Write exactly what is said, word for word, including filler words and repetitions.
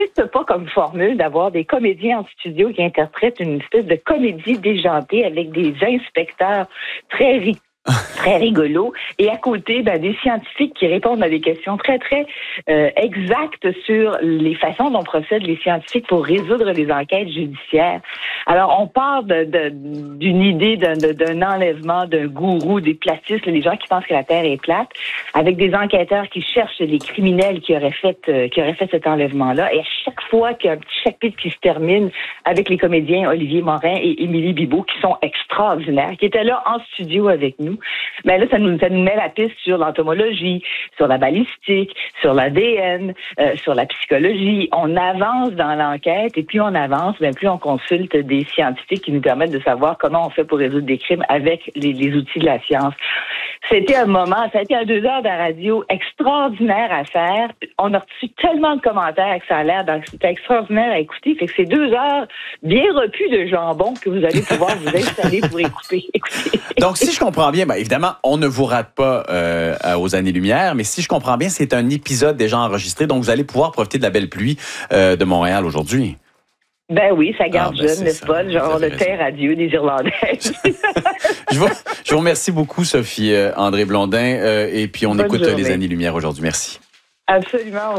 n'existe pas comme formule d'avoir des comédiens en studio qui interprètent une espèce de comédie déjantée avec des inspecteurs très rigoureux. Très rigolo. Et à côté, ben, des scientifiques qui répondent à des questions très, très euh, exactes sur les façons dont procèdent les scientifiques pour résoudre les enquêtes judiciaires. Alors, on part de, de, d'une idée d'un, de, d'un enlèvement d'un gourou, des platistes, les gens qui pensent que la Terre est plate, avec des enquêteurs qui cherchent les criminels qui auraient fait, euh, qui auraient fait cet enlèvement-là. Et à chaque fois qu'il y a un petit chapitre qui se termine avec les comédiens Olivier Morin et Émilie Bibeau, qui sont extraordinaires, qui étaient là en studio avec nous, mais là, ça nous, ça nous met la piste sur l'entomologie, sur la balistique, sur l'A D N, euh, sur la psychologie. On avance dans l'enquête et plus on avance, bien, plus on consulte des scientifiques qui nous permettent de savoir comment on fait pour résoudre des crimes avec les, les outils de la science. C'était un moment, ça a été un deux heures de radio extraordinaire à faire. On a reçu tellement de commentaires que ça a l'air c'était extraordinaire à écouter. Fait que c'est deux heures bien repues de jambon que vous allez pouvoir vous installer pour écouter. écouter. Donc, si je comprends bien, ben, évidemment, on ne vous rate pas euh, aux années-lumière, mais si je comprends bien, c'est un épisode déjà enregistré, donc vous allez pouvoir profiter de la belle pluie euh, de Montréal aujourd'hui. Ben oui, ça garde ah, ben jeune, n'est-ce pas? Genre le terre à Dieu des Irlandais. je, vous, je vous remercie beaucoup, Sophie euh, André Blondin, euh, et puis on Bonne écoute journée. les années-lumière aujourd'hui. Merci. Absolument.